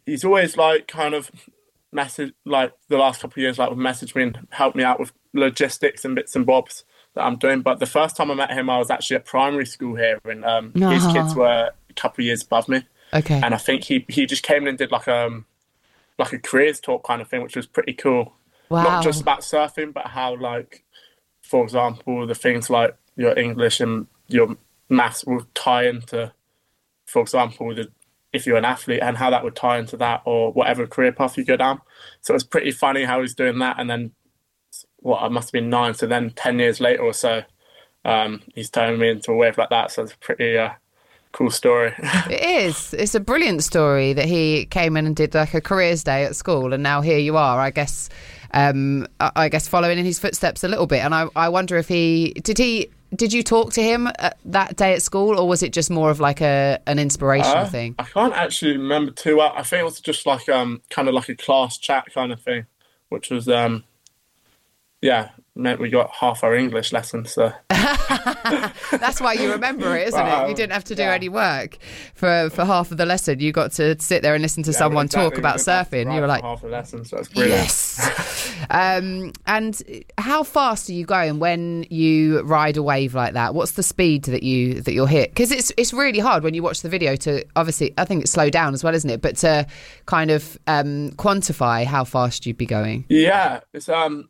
he's always like kind of message like the last couple of years like would message me and help me out with logistics and bits and bobs that I'm doing. But the first time I met him, I was actually at primary school here, and his kids No. were a couple of years above me, Okay. and I think he just came in and did like a careers talk kind of thing, which was pretty cool. Not just Wow. about surfing, but how like, for example, the things like your English and your maths will tie into, for example, the if you're an athlete and how that would tie into that or whatever career path you go down. So it was pretty funny how he's doing that. And then what I must have been 9, so then 10 years later or so, he's turning me into a wave like that. So it's a pretty cool story. It is. It's a brilliant story that he came in and did like a careers day at school, and now here you are. I guess following in his footsteps a little bit. And I wonder if did you talk to him that day at school, or was it just more of like an inspirational thing? I can't actually remember too well. I think it was just like kind of like a class chat kind of thing, which was yeah, meant we got half our English lessons. So That's why you remember it, isn't it? You didn't have to do any work for half of the lesson. You got to sit there and listen to someone talk about surfing. You were like, half the lessons. So that's brilliant. yes. And how fast are you going when you ride a wave like that? What's the speed that you'll hit? Because it's really hard when you watch the video to, obviously, I think it's slow down as well, isn't it? But to kind of quantify how fast you'd be going. Yeah, it's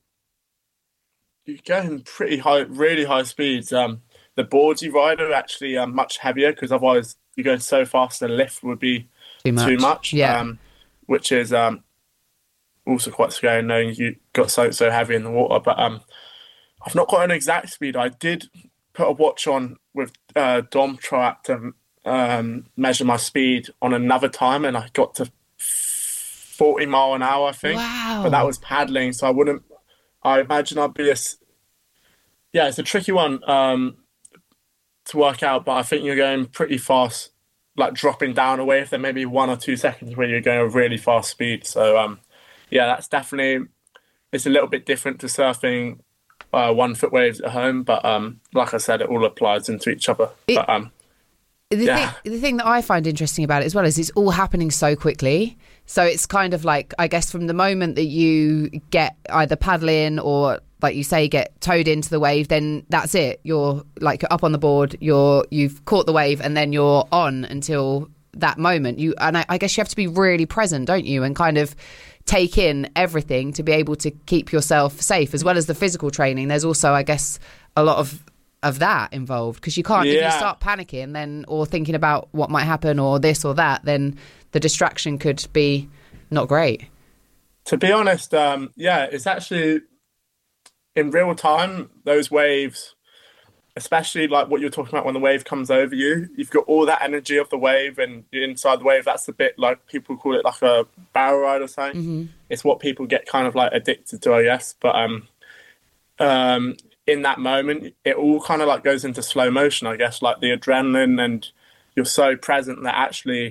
you're going pretty high, really high speeds. The boards you ride are actually much heavier because otherwise you're going so fast the lift would be too much. Yeah. Which is also quite scary knowing you got so heavy in the water. But I've not got an exact speed. I did put a watch on with Dom Trout to measure my speed on another time, and I got to 40 mile an hour, I think. Wow. But that was paddling, so I imagine I'd be yeah, it's a tricky one to work out, but I think you're going pretty fast, like dropping down a wave. There may be 1 or 2 seconds where you're going a really fast speed. So yeah, that's definitely, it's a little bit different to surfing 1 foot waves at home, but like I said, it all applies into each other. The thing that I find interesting about it as well is it's all happening so quickly. So it's kind of like, I guess, from the moment that you get either paddling or, like you say, get towed into the wave, then that's it. You're like up on the board, you've caught the wave, and then you're on until that moment. I guess you have to be really present, don't you? And kind of take in everything to be able to keep yourself safe, as well as the physical training. There's also, I guess, a lot of that involved, because you can't, if you start panicking then or thinking about what might happen or this or that, then the distraction could be not great. To be honest, yeah, it's actually in real time, those waves, especially like what you're talking about when the wave comes over you, you've got all that energy of the wave and you're inside the wave. That's the bit, like people call it like a barrel ride or something. Mm-hmm. It's what people get kind of like addicted to, I guess. But in that moment, it all kind of like goes into slow motion, I guess, like the adrenaline, and you're so present that actually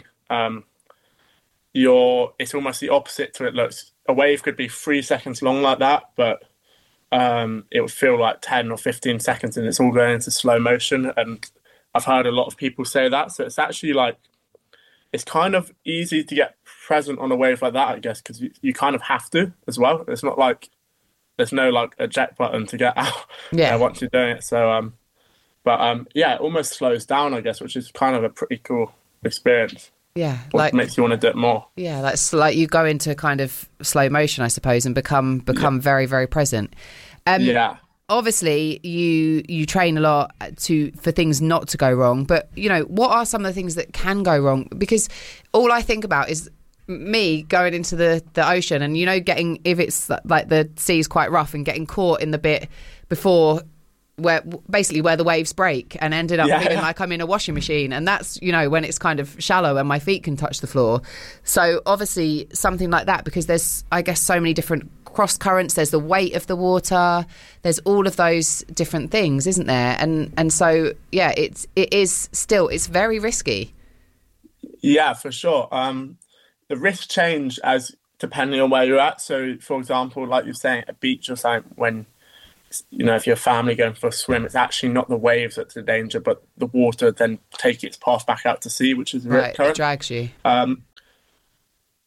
it's almost the opposite to it looks. A wave could be 3 seconds long like that, but it would feel like 10 or 15 seconds, and it's all going into slow motion. And I've heard a lot of people say that. So it's actually like, it's kind of easy to get present on a wave like that, I guess, because you kind of have to as well. It's not like there's no like eject button to get out once you're doing it. So, yeah, it almost slows down, I guess, which is kind of a pretty cool experience. Yeah, like makes you want to do it more. Yeah, that's like you go into kind of slow motion, I suppose, and become very, very present. Yeah. Obviously, you train a lot for things not to go wrong, but you know, what are some of the things that can go wrong? Because all I think about is me going into the ocean, and you know, getting, if it's like the sea's quite rough, and getting caught in the bit before where the waves break, and ended up feeling like I'm in a washing machine. And that's, you know, when it's kind of shallow and my feet can touch the floor. So obviously something like that, because there's, I guess, so many different cross currents. There's the weight of the water. There's all of those different things, isn't there? And so, yeah, it's very risky. Yeah, for sure. The risks change as depending on where you're at. So, for example, like you're saying, at a beach or something, when, you know, if you're a family going for a swim, it's actually not the waves that's the danger, but the water then take its path back out to sea, which is the rip current. It drags you.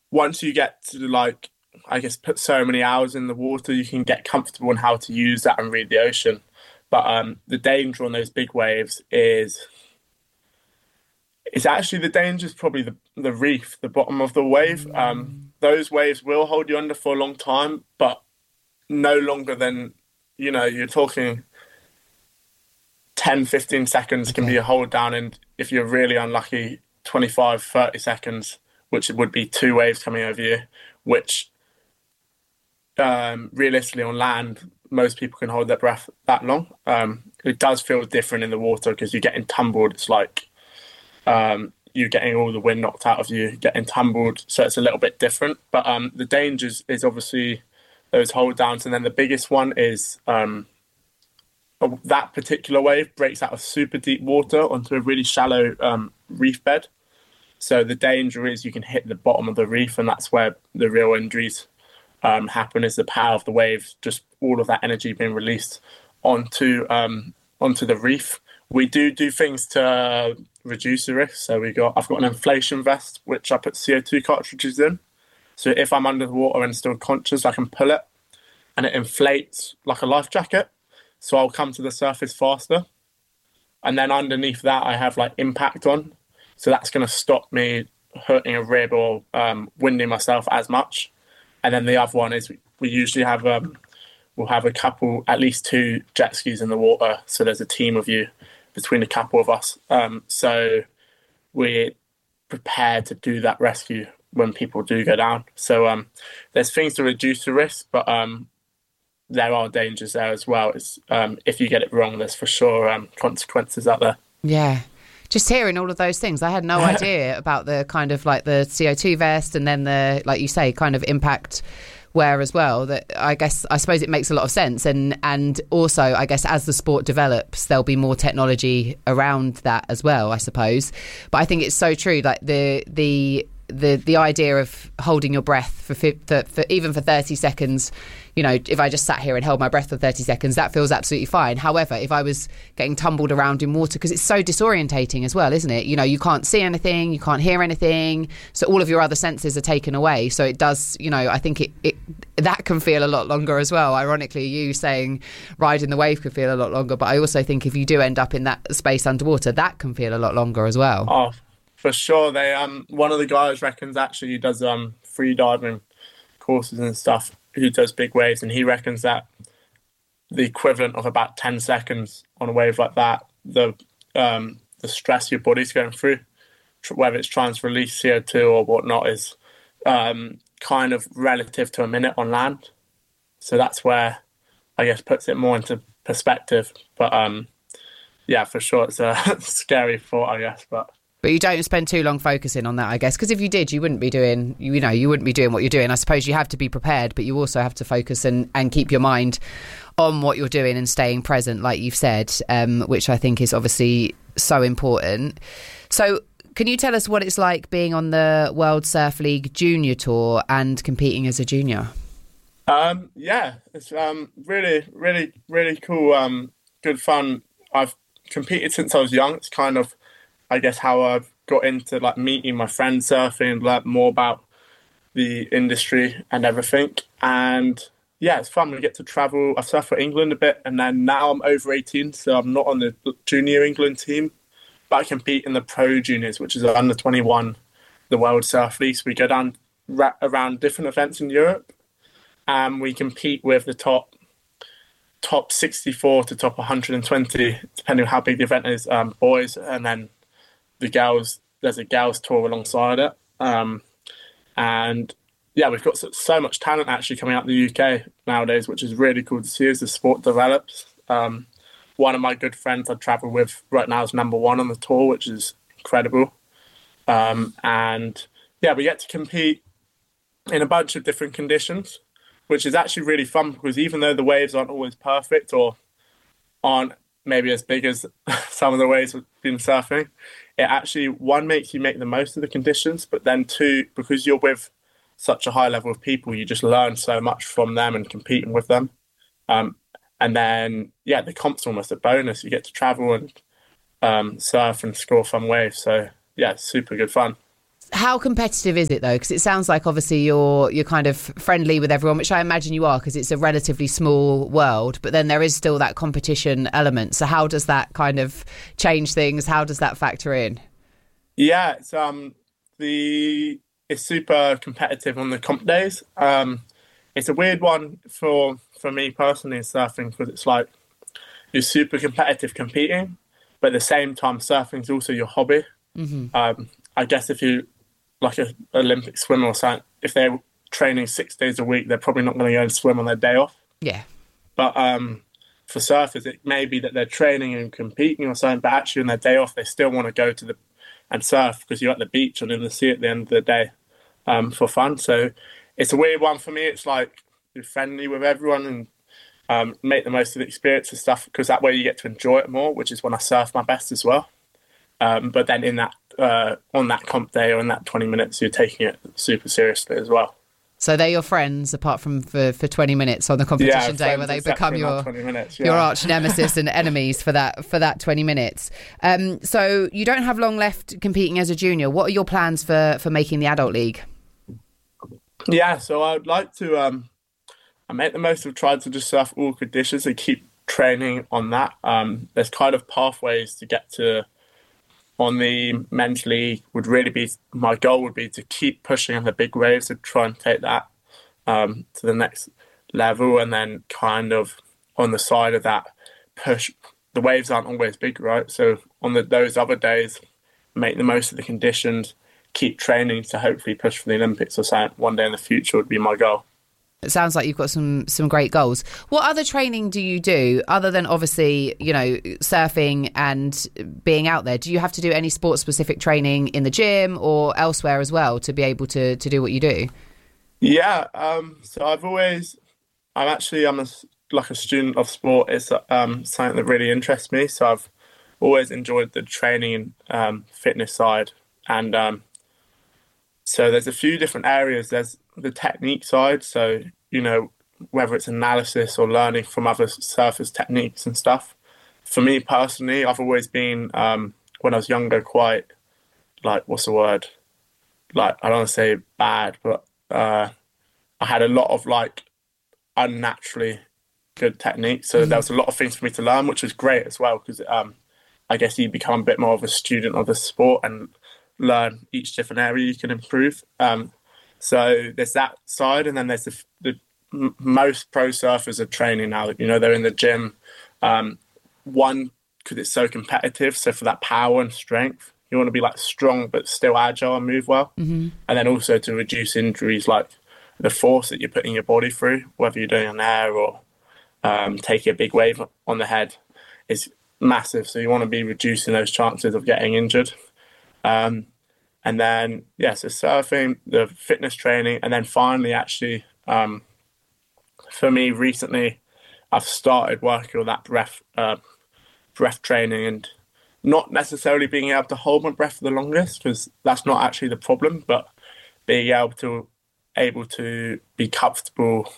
once you get to like, I guess, put so many hours in the water, you can get comfortable in how to use that and read the ocean. But the danger on those big waves is it's actually the danger is probably the reef, the bottom of the wave. Those waves will hold you under for a long time, but no longer than, you're talking 10, 15 seconds can be a hold down. And if you're really unlucky, 25, 30 seconds, which would be two waves coming over you, which realistically on land, most people can hold their breath that long. It does feel different in the water because you're getting tumbled. It's like you're getting all the wind knocked out of you, getting tumbled. So it's a little bit different. But the dangers is obviously those hold downs. And then the biggest one is that particular wave breaks out of super deep water onto a really shallow reef bed. So the danger is you can hit the bottom of the reef, and that's where the real injuries happen, is the power of the waves, just all of that energy being released onto the reef. We do things to reduce the risk. So I've got an inflation vest, which I put CO2 cartridges in. So if I'm under the water and still conscious, I can pull it and it inflates like a life jacket. So I'll come to the surface faster. And then underneath that, I have like impact on. So that's going to stop me hurting a rib or winding myself as much. And then the other one is we usually have we'll have a couple, at least two jet skis in the water. So there's a team of you between a couple of us. So we're prepared to do that rescue when people do go down. So there's things to reduce the risk, but there are dangers there as well. It's, if you get it wrong, there's for sure consequences out there. Yeah. Just hearing all of those things, I had no idea about the kind of like the CO2 vest and then the, like you say, kind of impact wear as well. That I suppose it makes a lot of sense. And also, I guess as the sport develops, there'll be more technology around that as well, I suppose. But I think it's so true. Like the idea of holding your breath for even for 30 seconds, if I just sat here and held my breath for 30 seconds, that feels absolutely fine. However, if I was getting tumbled around in water, because it's so disorientating as well, isn't it? You can't see anything, you can't hear anything. So all of your other senses are taken away. So it does, I think it that can feel a lot longer as well. Ironically, you saying riding the wave could feel a lot longer. But I also think if you do end up in that space underwater, that can feel a lot longer as well. Oh, for sure. They one of the guys reckons actually he does free diving courses and stuff, who does big waves, and he reckons that the equivalent of about 10 seconds on a wave like that, the stress your body's going through, whether it's trying to release CO2 or whatnot, is kind of relative to a minute on land. So that's where I guess puts it more into perspective. But yeah, for sure, it's a scary thought, I guess. But you don't spend too long focusing on that, I guess, because if you did, you wouldn't be doing, you wouldn't be doing what you're doing. I suppose you have to be prepared, but you also have to focus and keep your mind on what you're doing and staying present, like you've said, which I think is obviously so important. So can you tell us what it's like being on the World Surf League Junior Tour and competing as a junior? Yeah, it's really, really, really cool. Good fun. I've competed since I was young. It's kind of, I guess, how I've got into like meeting my friends surfing and learn more about the industry and everything. And yeah, it's fun. We get to travel. I've surfed for England a bit, and then now I'm over 18, so I'm not on the junior England team, but I compete in the pro juniors, which is under 21, the World Surf League. So we go down around different events in Europe, and we compete with the top 64 to top 120, depending on how big the event is, boys, and then the girls, there's a girls tour alongside it. And yeah, we've got so much talent actually coming out of the UK nowadays, which is really cool to see as the sport develops. One of my good friends I travel with right now is number one on the tour, which is incredible. And yeah, we get to compete in a bunch of different conditions, which is actually really fun because even though the waves aren't always perfect or aren't maybe as big as some of the waves we've been surfing, it actually, one, makes you make the most of the conditions, but then two, because you're with such a high level of people, you just learn so much from them and competing with them. And then, yeah, the comp's almost a bonus. You get to travel and surf and score fun waves. So, yeah, it's super good fun. How competitive is it though? Because it sounds like obviously you're kind of friendly with everyone, which I imagine you are because it's a relatively small world. But then there is still that competition element. So how does that kind of change things? How does that factor in? Yeah, it's super competitive on the comp days. It's a weird one for me personally in surfing because it's like you're super competitive competing, but at the same time surfing is also your hobby. I guess if you like an Olympic swimmer or something, if they're training 6 days a week, they're probably not going to go and swim on their day off. Yeah. But for surfers, it may be that they're training and competing or something, but actually on their day off, they still want to go and surf because you're at the beach and in the sea at the end of the day for fun. So it's a weird one for me. It's like you're friendly with everyone and make the most of the experience and stuff because that way you get to enjoy it more, which is when I surf my best as well. But then in that on that comp day or in that 20 minutes, you're taking it super seriously as well. So they're your friends, apart from for 20 minutes on the competition day, where they become your 20 minutes, your arch nemesis and enemies for that 20 minutes. So you don't have long left competing as a junior. What are your plans for making the adult league? Yeah, so I'd like to I make the most of trying to just surf all conditions and keep training on that. There's kind of pathways to get to on the men's league would really be, my goal would be to keep pushing on the big waves and try and take that to the next level. And then kind of on the side of that, push, the waves aren't always big, right? So on those other days, make the most of the conditions, keep training to hopefully push for the Olympics or something one day in the future would be my goal. It sounds like you've got some great goals. What other training do you do other than obviously, surfing and being out there? Do you have to do any sport specific training in the gym or elsewhere as well to be able to do what you do? Yeah. So I'm a student of sport. It's something that really interests me. So I've always enjoyed the training and fitness side. And so there's a few different areas. There's the technique side, so whether it's analysis or learning from other surfers' techniques and stuff. For me personally, I've always been when I was younger quite what's the word? I don't want to say bad, but I had a lot of unnaturally good techniques. So there was a lot of things for me to learn, which was great as well because I guess you become a bit more of a student of the sport and learn each different area you can improve. So there's that side, and then there's the most pro surfers are training now. They're in the gym. One, because it's so competitive. So for that power and strength, you want to be strong but still agile and move well. And then also to reduce injuries, like the force that you're putting your body through, whether you're doing an air or taking a big wave on the head, is massive. So you want to be reducing those chances of getting injured. And then, so surfing, the fitness training, and then finally, actually, for me recently, I've started working on that breath training and not necessarily being able to hold my breath for the longest because that's not actually the problem, but being able to be comfortable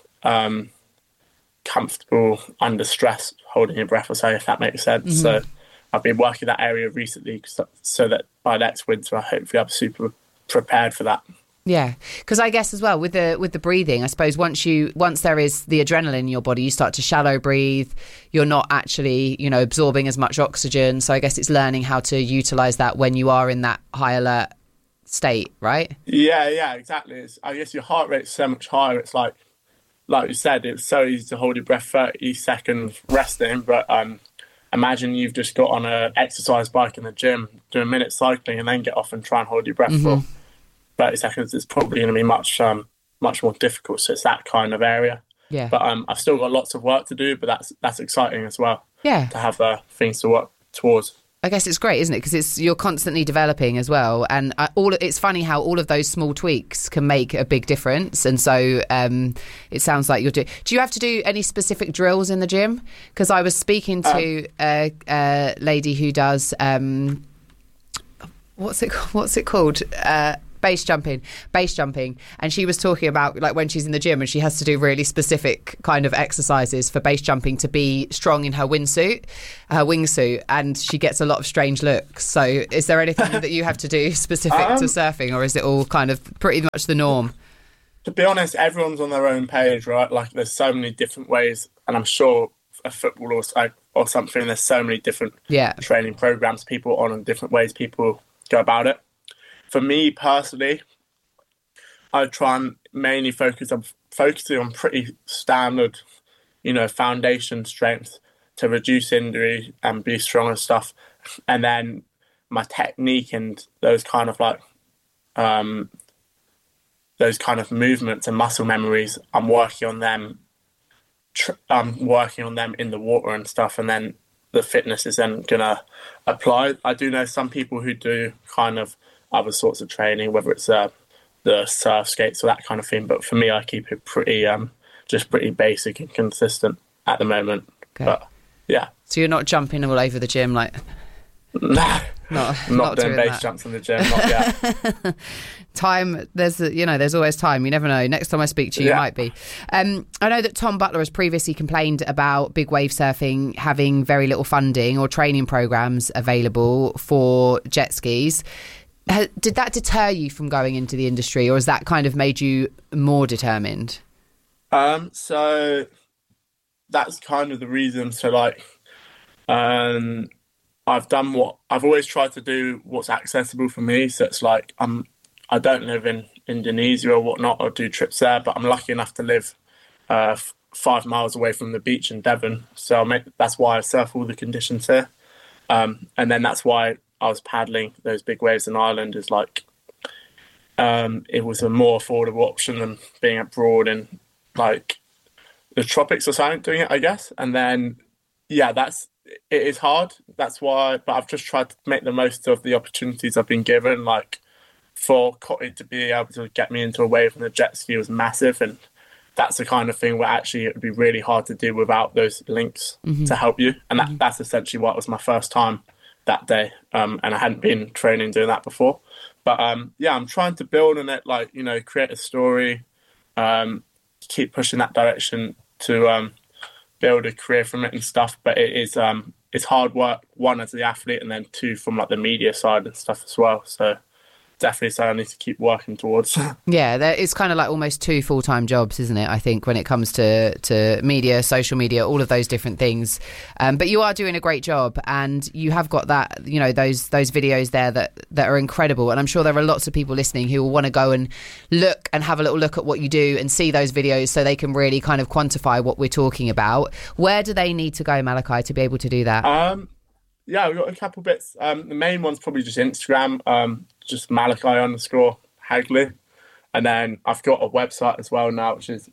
under stress, holding your breath or so, if that makes sense. So I've been working that area recently so that by next winter, I hopefully I'm super prepared for that. Yeah, because I guess as well with the breathing, I suppose once there is the adrenaline in your body, you start to shallow breathe. You're not actually, absorbing as much oxygen. So I guess it's learning how to utilize that when you are in that high alert state, right? Yeah, exactly. I guess your heart rate's so much higher. It's like you said, it's so easy to hold your breath 30 seconds resting, but imagine you've just got on an exercise bike in the gym, do a minute cycling, and then get off and try and hold your breath for 30 seconds. It's probably going to be much more difficult. So it's that kind of area. Yeah. But I've still got lots of work to do, but that's exciting as well. Yeah. To have things to work towards. I guess it's great, isn't it? Because you're constantly developing as well, and it's funny how all of those small tweaks can make a big difference. And so it sounds like you're doing. Do you have to do any specific drills in the gym? Because I was speaking to a lady who does what's it called? Base jumping. And she was talking about like when she's in the gym and she has to do really specific kind of exercises for base jumping to be strong in her wingsuit, and she gets a lot of strange looks. So is there anything that you have to do specific to surfing, or is it all kind of pretty much the norm? To be honest, everyone's on their own page, right? Like there's so many different ways, and I'm sure a football or something, there's so many different training programs people on and different ways people go about it. For me personally, I try and mainly focusing on pretty standard, foundation strength to reduce injury and be strong and stuff. And then my technique and those kind of movements and muscle memories, I'm working on them in the water and stuff, and then the fitness is then gonna apply. I do know some people who do kind of other sorts of training, whether it's the surf skates or that kind of thing, but for me I keep it pretty basic and consistent at the moment. Okay. But yeah, so you're not jumping all over the gym like nah, not doing base that. Jumps in the gym, not yet. Time, there's always time. You never know. Next time I speak to you, you might be. I know that Tom Butler has previously complained about big wave surfing having very little funding or training programs available for jet skis. Did that deter you from going into the industry, or has that kind of made you more determined? So that's kind of the reason. So I've done what I've always tried to do, what's accessible for me. So it's like I don't live in Indonesia or whatnot, or do trips there, but I'm lucky enough to live 5 miles away from the beach in Devon. So that's why I surf all the conditions here. And then that's why I was paddling those big waves in Ireland, is like it was a more affordable option than being abroad in like the tropics or something doing it, I guess. And then, it is hard. That's why, but I've just tried to make the most of the opportunities I've been given. Like for Cotty to be able to get me into a wave on a jet ski was massive. And that's the kind of thing where actually it would be really hard to do without those links to help you. And that's essentially what was my first time that day. And I hadn't been training doing that before. But I'm trying to build on it, create a story, keep pushing that direction to build a career from it and stuff. But it is it's hard work, one as the athlete, and then two from like the media side and stuff as well. So definitely something I need to keep working towards. Yeah, it's kind of like almost 2 full-time jobs, isn't it? I think when it comes to media, social media, all of those different things. But you are doing a great job, and you have got that, those videos there that are incredible. And I'm sure there are lots of people listening who will want to go and look and have a little look at what you do and see those videos so they can really kind of quantify what we're talking about. Where do they need to go, Malachi, to be able to do that? Yeah, we've got a couple bits. The main one's probably just Instagram, just Malachi_Hagley. And then I've got a website as well now, which is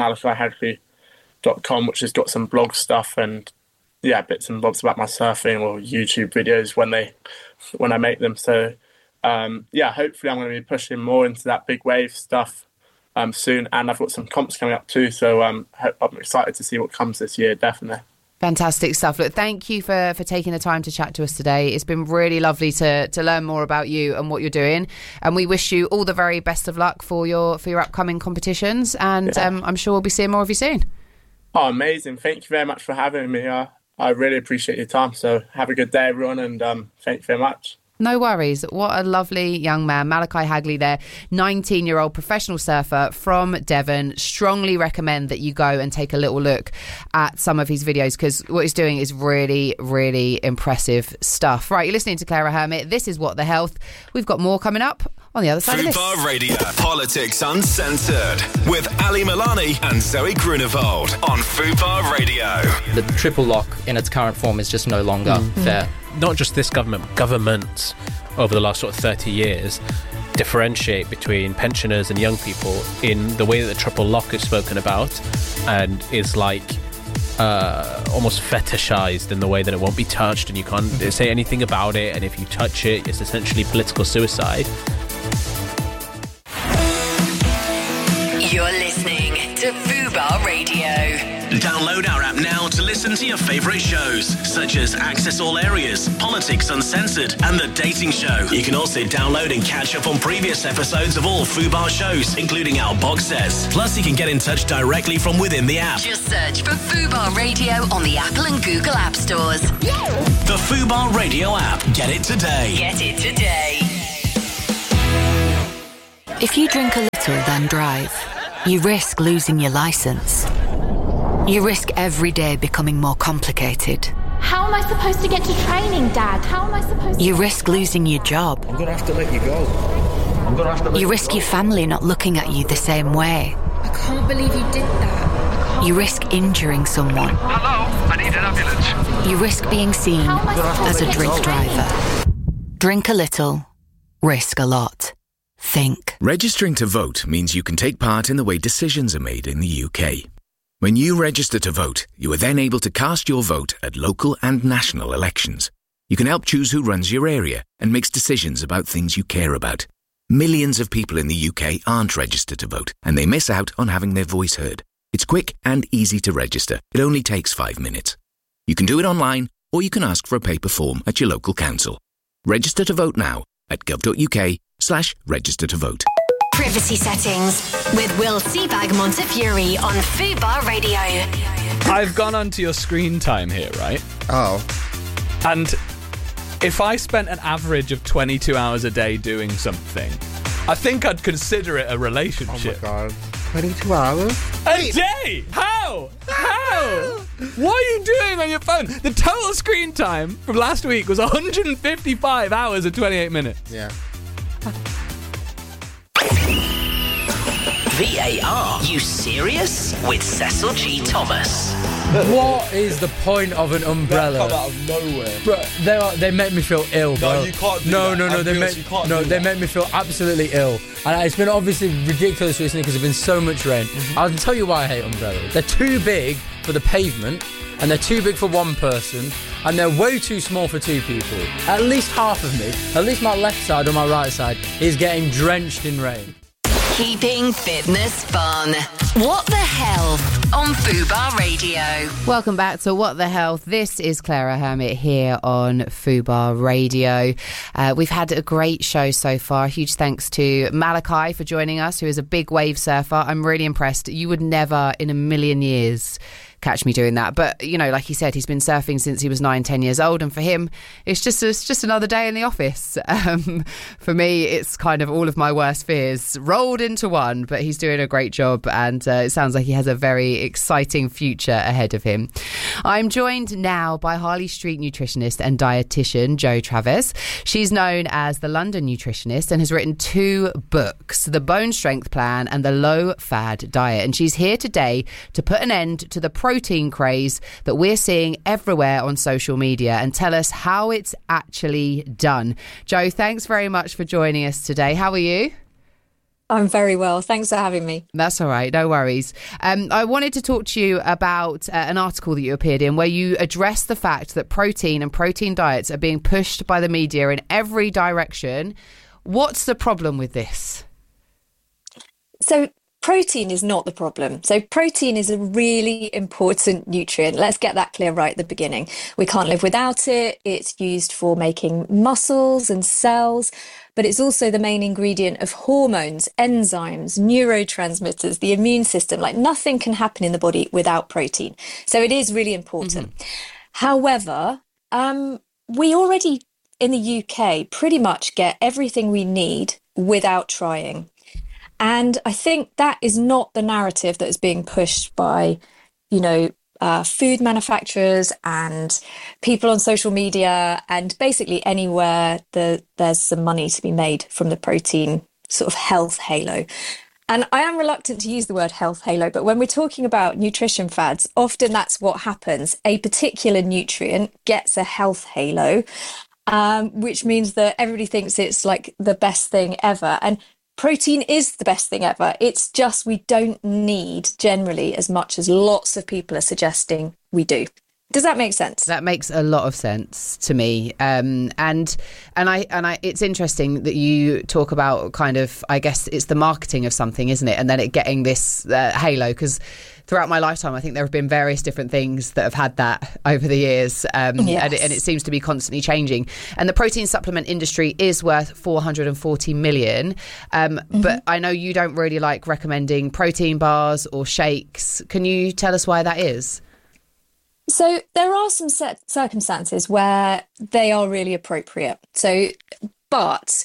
malachihagley.com, which has got some blog stuff and bits and bobs about my surfing, or YouTube videos when I make them. So hopefully I'm going to be pushing more into that big wave stuff soon. And I've got some comps coming up too, so I'm excited to see what comes this year, definitely. Fantastic stuff. Look, thank you for taking the time to chat to us today. It's been really lovely to learn more about you and what you're doing. And we wish you all the very best of luck for your upcoming competitions. And I'm sure we'll be seeing more of you soon. Oh, amazing. Thank you very much for having me. I really appreciate your time. So have a good day, everyone. And thank you very much. No worries. What a lovely young man. Malachi Hagley there, 19-year-old professional surfer from Devon. Strongly recommend that you go and take a little look at some of his videos, because what he's doing is really, really impressive stuff. Right, you're listening to Clara Hermit. This is What the Health. We've got more coming up on the other side of this. Fubar Radio, Politics Uncensored, with Ali Milani and Zoe Grunewald on Fubar Radio. The triple lock in its current form is just no longer fair. Not just this government, but governments over the last sort of 30 years differentiate between pensioners and young people in the way that the triple lock is spoken about, and is like almost fetishized in the way that it won't be touched and you can't say anything about it, and if you touch it, it's essentially political suicide. You're listening to Fubar Radio. Download Download our app now to listen to your favourite shows, such as Access All Areas, Politics Uncensored, and The Dating Show. You can also download and catch up on previous episodes of all Fubar shows, including our box sets. Plus, you can get in touch directly from within the app. Just search for Fubar Radio on the Apple and Google App Stores. The Fubar Radio app. Get it today. Get it today. If you drink a little, then drive, you risk losing your licence. You risk every day becoming more complicated. How am I supposed to get to training, Dad? How am I supposed to... You risk losing your job. I'm going to have to let you go. You risk your family not looking at you the same way. I can't believe you did that. You risk injuring someone. Hello, I need an ambulance. You risk being seen as a drink driver. Drink a little, risk a lot. Think. Registering to vote means you can take part in the way decisions are made in the UK. When you register to vote, you are then able to cast your vote at local and national elections. You can help choose who runs your area and makes decisions about things you care about. Millions of people in the UK aren't registered to vote, and they miss out on having their voice heard. It's quick and easy to register. It only takes 5 minutes. You can do it online, or you can ask for a paper form at your local council. Register to vote now at gov.uk/register to vote. Privacy settings with Will Seabag Montefiore on Fubar Radio. I've gone onto your screen time here, right? Oh. And if I spent an average of 22 hours a day doing something, I think I'd consider it a relationship. Oh my God. 22 hours? A day? How? What are you doing on your phone? The total screen time from last week was 155 hours and 28 minutes. Yeah. VAR, you serious? With Cecil G. Thomas. What is the point of an umbrella? That come out of nowhere. Bro, they make me feel ill, bro. No, you can't do no, that. No, they make me feel absolutely ill. And it's been obviously ridiculous recently because there's been so much rain. I'll tell you why I hate umbrellas. They're too big for the pavement, and they're too big for one person, and they're way too small for two people. At least half of me, at least my left side or my right side, is getting drenched in rain. Keeping fitness fun. What the Health on Fubar Radio. Welcome back to What the Health. This is Clara Hermit here on Fubar Radio. We've had a great show so far. Huge thanks to Malachi for joining us, who is a big wave surfer. I'm really impressed. You would never in a million years catch me doing that. But, you know, like he said, he's been surfing since he was 9-10 years old. And for him, it's just another day in the office. For me, it's kind of all of my worst fears rolled into one. But he's doing a great job. And it sounds like he has a very exciting future ahead of him. I'm joined now by Harley Street nutritionist and dietitian Jo Traves. She's known as the London Nutritionist and has written 2 books, The Bone Strength Plan and The Low Fad Diet. And she's here today to put an end to the protein craze that we're seeing everywhere on social media and tell us how it's actually done. Jo, thanks very much for joining us today. How are you? I'm very well. Thanks for having me. That's all right. No worries. I wanted to talk to you about an article that you appeared in where you addressed the fact that protein and protein diets are being pushed by the media in every direction. What's the problem with this? So protein is not the problem. So protein is a really important nutrient. Let's get that clear right at the beginning. We can't live without it. It's used for making muscles and cells, but it's also the main ingredient of hormones, enzymes, neurotransmitters, the immune system. Like nothing can happen in the body without protein. So it is really important. However, we already in the UK pretty much get everything we need without trying. And I think that is not the narrative that is being pushed by, food manufacturers and people on social media and basically anywhere there's some money to be made from the protein sort of health halo. And I am reluctant to use the word health halo, but when we're talking about nutrition fads, often that's what happens. A particular nutrient gets a health halo, which means that everybody thinks it's like the best thing ever. And protein is the best thing ever. It's just we don't need generally as much as lots of people are suggesting we do. Does that make sense? That makes a lot of sense to me. And I, it's interesting that you talk about kind of, I guess it's the marketing of something, isn't it? And then it getting this halo, because throughout my lifetime, I think there have been various different things that have had that over the years. Yes. And it seems to be constantly changing. And the protein supplement industry is worth 440 million. But I know you don't really like recommending protein bars or shakes. Can you tell us why that is? So there are some circumstances where they are really appropriate. But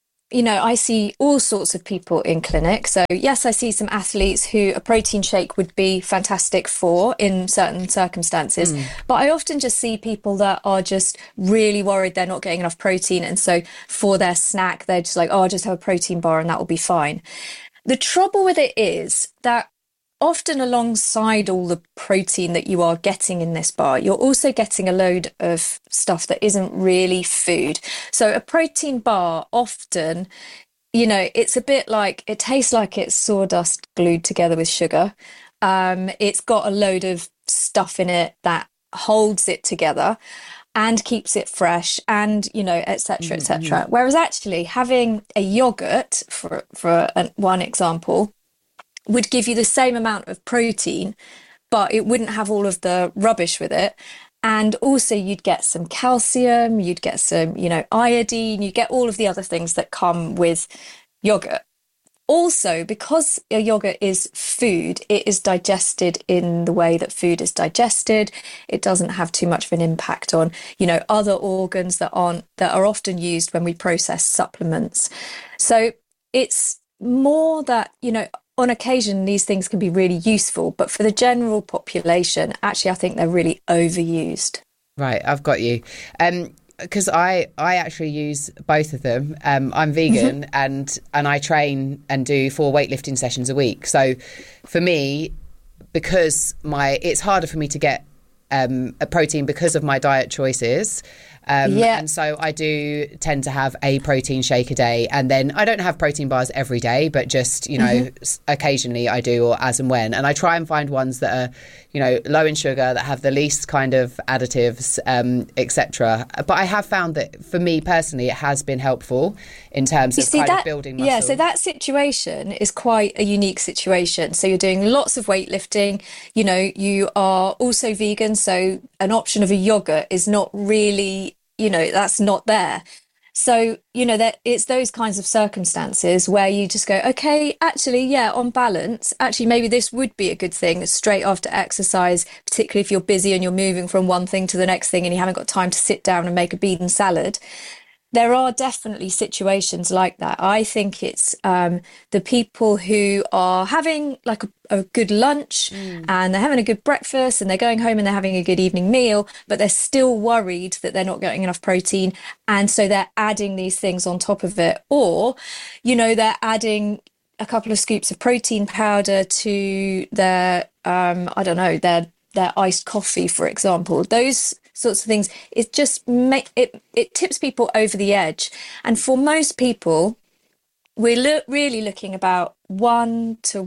I see all sorts of people in clinic. So yes, I see some athletes who a protein shake would be fantastic for in certain circumstances. But I often just see people that are just really worried they're not getting enough protein. And so for their snack, they're just like, I'll just have a protein bar and that will be fine. The trouble with it is that often alongside all the protein that you are getting in this bar, you're also getting a load of stuff that isn't really food. So a protein bar often, it's a bit like, it tastes like it's sawdust glued together with sugar. It's got a load of stuff in it that holds it together and keeps it fresh and, et cetera, et cetera. Whereas actually having a yogurt, for one example, would give you the same amount of protein, but it wouldn't have all of the rubbish with it. And also you'd get some calcium, you'd get some, iodine, you get all of the other things that come with yogurt. Also, because a yogurt is food, it is digested in the way that food is digested. It doesn't have too much of an impact on, other organs that are often used when we process supplements. So it's more that, on occasion, these things can be really useful, but for the general population, actually, I think they're really overused. Right, I've got you. Because I actually use both of them. I'm vegan and I train and do 4 weightlifting sessions a week. So for me, because it's harder for me to get a protein because of my diet choices. And so I do tend to have a protein shake a day, and then I don't have protein bars every day, but just, occasionally I do, or as and when. And I try and find ones that are, low in sugar, that have the least kind of additives, etc. But I have found that for me personally, it has been helpful in terms of kind of building muscle. Yeah, so that situation is quite a unique situation. So you're doing lots of weightlifting, you are also vegan, so an option of a yogurt is not really, that's not there. So, that it's those kinds of circumstances where you just go, okay, actually, on balance, actually, maybe this would be a good thing straight after exercise, particularly if you're busy and you're moving from one thing to the next thing and you haven't got time to sit down and make a bean salad. There are definitely situations like that. I think it's the people who are having like a good lunch and they're having a good breakfast and they're going home and they're having a good evening meal, but they're still worried that they're not getting enough protein. And so they're adding these things on top of it. Or, they're adding a couple of scoops of protein powder to their, their iced coffee, for example. Those sorts of things, it just it tips people over the edge. And for most people, we're really looking about 1 to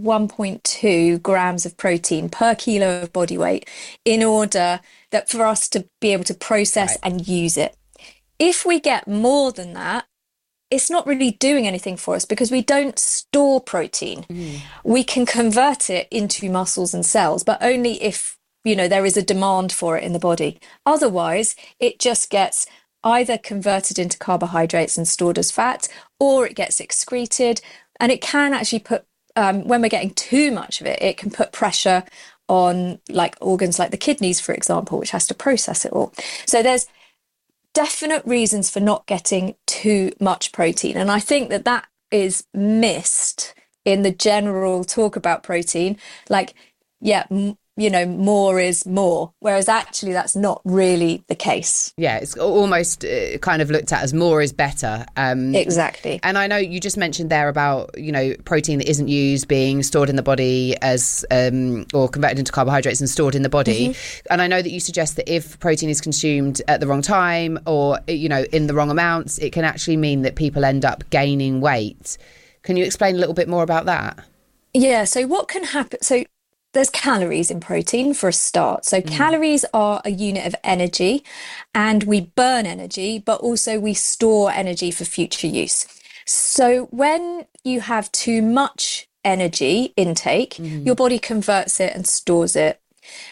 1.2 grams of protein per kilo of body weight in order that for us to be able to process and use it. If we get more than that, it's not really doing anything for us because we don't store protein. We can convert it into muscles and cells, but only if there is a demand for it in the body. Otherwise, it just gets either converted into carbohydrates and stored as fat, or it gets excreted. And it can actually put, when we're getting too much of it, it can put pressure on like organs like the kidneys, for example, which has to process it all. So there's definite reasons for not getting too much protein. And I think that is missed in the general talk about protein. Like, more is more, whereas actually that's not really the case. Yeah, it's almost kind of looked at as more is better. Exactly. And I know you just mentioned there about, protein that isn't used being stored in the body as or converted into carbohydrates and stored in the body. And I know that you suggest that if protein is consumed at the wrong time or, in the wrong amounts, it can actually mean that people end up gaining weight. Can you explain a little bit more about that? Yeah, so what can happen? So there's calories in protein for a start. So calories are a unit of energy, and we burn energy, but also we store energy for future use. So when you have too much energy intake, your body converts it and stores it.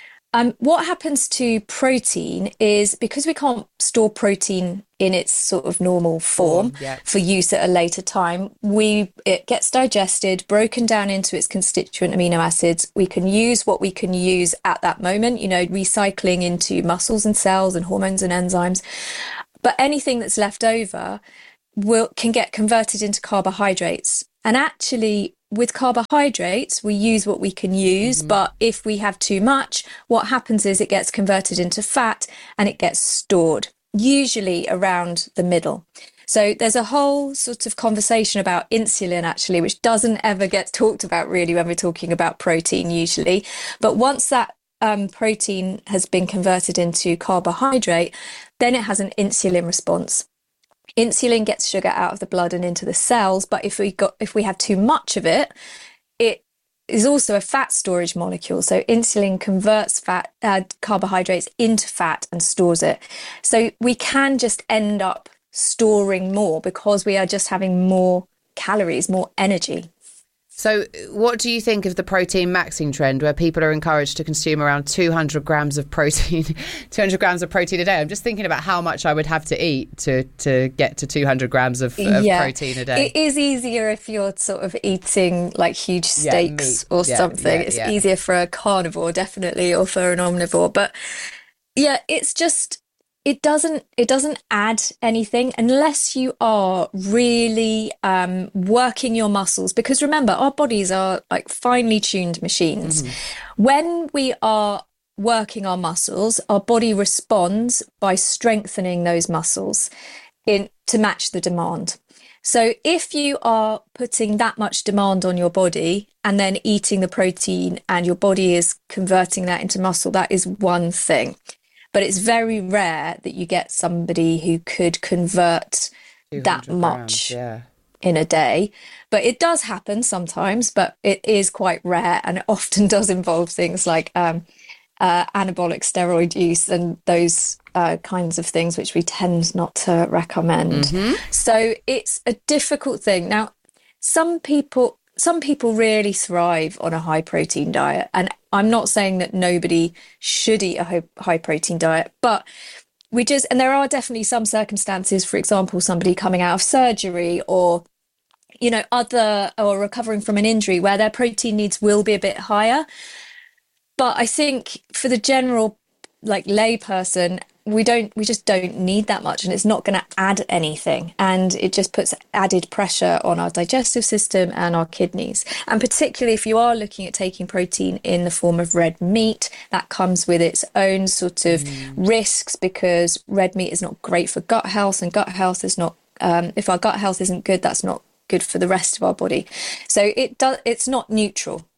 What happens to protein is, because we can't store protein in its sort of normal form for use at a later time, it gets digested, broken down into its constituent amino acids. We can use what we can use at that moment, recycling into muscles and cells and hormones and enzymes. But anything that's left over can get converted into carbohydrates. And actually, with carbohydrates, we use what we can use, but if we have too much, what happens is it gets converted into fat and it gets stored, usually around the middle. So there's a whole sort of conversation about insulin, actually, which doesn't ever get talked about really when we're talking about protein usually. But once that protein has been converted into carbohydrate, then it has an insulin response. Insulin gets sugar out of the blood and into the cells, but if we have too much of it, it is also a fat storage molecule. So insulin converts carbohydrates into fat and stores it. So we can just end up storing more because we are just having more calories, more energy. So what do you think of the protein maxing trend, where people are encouraged to consume around 200 grams of protein, 200 grams of protein a day? I'm just thinking about how much I would have to eat to get to 200 grams of protein a day. It is easier if you're sort of eating like huge steaks or something. It's easier for a carnivore, definitely, or for an omnivore. But yeah, it's just... It doesn't add anything unless you are really working your muscles, because remember, our bodies are like finely tuned machines. When we are working our muscles, our body responds by strengthening those muscles to match the demand. So if you are putting that much demand on your body and then eating the protein and your body is converting that into muscle, that is one thing. But it's very rare that you get somebody who could convert that much in a day. But it does happen sometimes, but it is quite rare, and it often does involve things like anabolic steroid use and those kinds of things, which we tend not to recommend. So it's a difficult thing. Now, some people really thrive on a high protein diet, and I'm not saying that nobody should eat a high protein diet, but and there are definitely some circumstances, for example, somebody coming out of surgery or or recovering from an injury, where their protein needs will be a bit higher. But I think for the general lay person, we just don't need that much, and it's not going to add anything, and it just puts added pressure on our digestive system and our kidneys. And particularly if you are looking at taking protein in the form of red meat, that comes with its own sort of risks, because red meat is not great for gut health, and gut health is not if our gut health isn't good, that's not good for the rest of our body. So it's not neutral.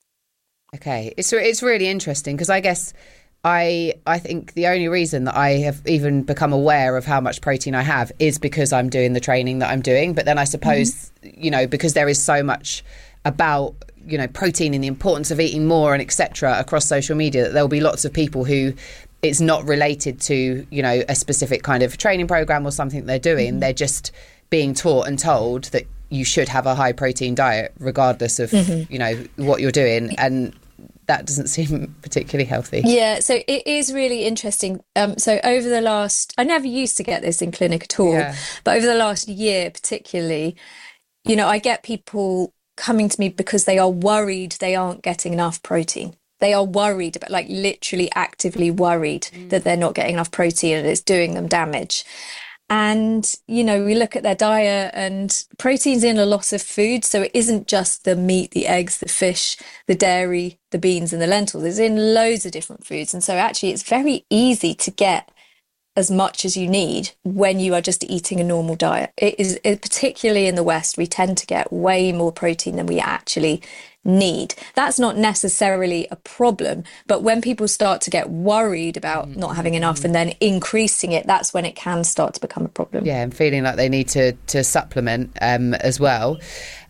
Okay, it's really interesting, because I guess I think the only reason that I have even become aware of how much protein I have is because I'm doing the training that I'm doing. But then I suppose, because there is so much about, protein and the importance of eating more and etc. across social media, that there'll be lots of people who it's not related to, a specific kind of training program or something they're doing. They're just being taught and told that you should have a high protein diet regardless of, what you're doing. And that doesn't seem particularly healthy. Yeah, so it is really interesting. So over the last, I never used to get this in clinic at all, but over the last year particularly, I get people coming to me because they are worried they aren't getting enough protein. They are worried about, literally actively worried that they're not getting enough protein and it's doing them damage. And, we look at their diet, and protein's in a lot of food. So it isn't just the meat, the eggs, the fish, the dairy, the beans and the lentils. It's in loads of different foods. And so actually it's very easy to get as much as you need when you are just eating a normal diet. Particularly in the West, we tend to get way more protein than we actually need. That's not necessarily a problem, but when people start to get worried about not having enough and then increasing it, that's when it can start to become a problem. Yeah, and feeling like they need to supplement as well.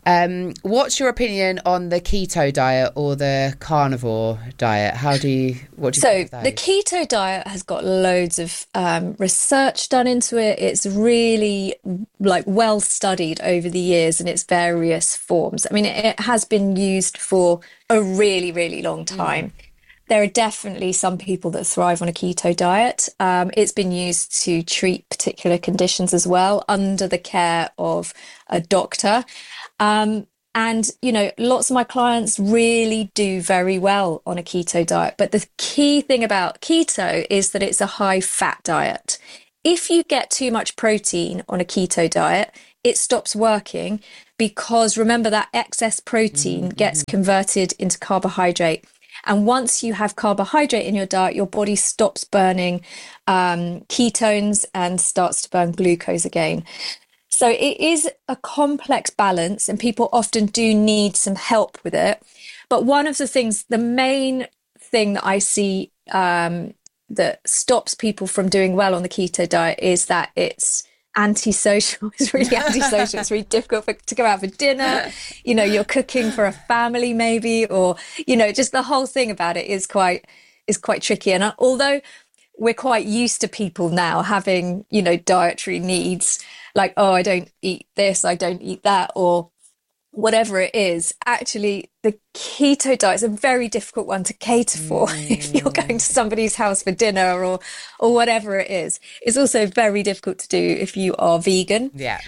What's your opinion on the keto diet or the carnivore diet? What do you think of those? The keto diet has got loads of research done into it. It's really well studied over the years in its various forms. I mean, it has been used for a really, really long time. There are definitely some people that thrive on a keto diet. It's been used to treat particular conditions as well under the care of a doctor. And, lots of my clients really do very well on a keto diet. But the key thing about keto is that it's a high fat diet. If you get too much protein on a keto diet, it stops working because remember that excess protein gets converted into carbohydrate. And once you have carbohydrate in your diet, your body stops burning ketones and starts to burn glucose again. So it is a complex balance and people often do need some help with it. But one of the main thing that I see that stops people from doing well on the keto diet is that it's antisocial. It's really antisocial. It's really difficult to go out for dinner. You're cooking for a family maybe, or, just the whole thing about it is quite tricky. And although we're quite used to people now having, dietary needs, like, oh, I don't eat this, I don't eat that, or whatever it is, actually the keto diet is a very difficult one to cater for if you're going to somebody's house for dinner or whatever it is. It's also very difficult to do if you are vegan. Yeah.